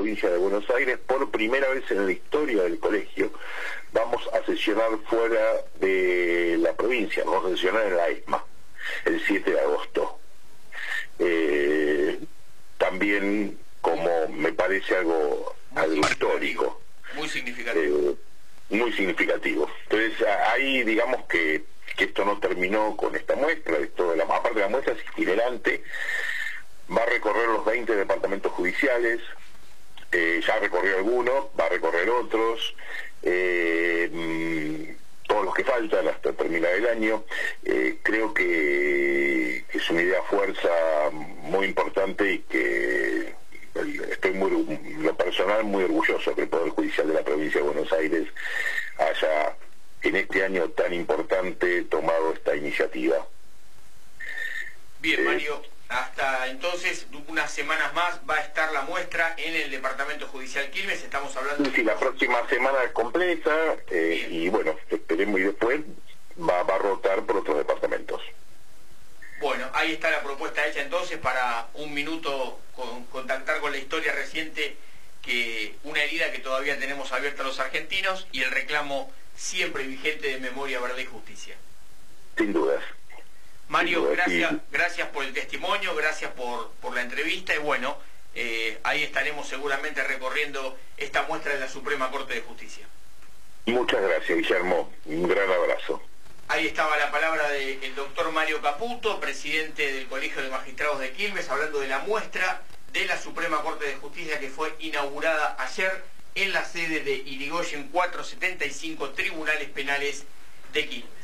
provincia de Buenos Aires, por primera vez en la historia del colegio, vamos a sesionar fuera de la provincia, vamos a sesionar en la ESMA, el 7 de agosto. También, como me parece algo histórico. Muy significativo. Muy significativo. Entonces, ahí digamos que esto no terminó con esta muestra, aparte la muestra es itinerante, va a recorrer los 20 departamentos judiciales, ya recorrió algunos, va a recorrer otros, todos los que faltan hasta terminar el año. Creo que es una idea fuerza muy importante y que estoy en lo personal muy orgulloso que el Poder Judicial de la provincia de Buenos Aires haya en este año tan importante tomado esta iniciativa. Bien, Mario, hasta entonces, unas semanas más, va a estar la muestra en el Departamento Judicial Quilmes. Estamos hablando... Sí, la próxima semana es completa, y bueno, esperemos, y después va a rotar por otros departamentos. Bueno, ahí está la propuesta hecha entonces para un minuto contactar con la historia reciente, que una herida que todavía tenemos abierta los argentinos, y el reclamo siempre vigente de memoria, verdad y justicia. Sin dudas. Mario, gracias por el testimonio, gracias por la entrevista, y bueno, ahí estaremos seguramente recorriendo esta muestra de la Suprema Corte de Justicia. Muchas gracias, Guillermo. Un gran abrazo. Ahí estaba la palabra del doctor Mario Caputo, presidente del Colegio de Magistrados de Quilmes, hablando de la muestra de la Suprema Corte de Justicia que fue inaugurada ayer en la sede de Irigoyen 475, Tribunales Penales de Quilmes.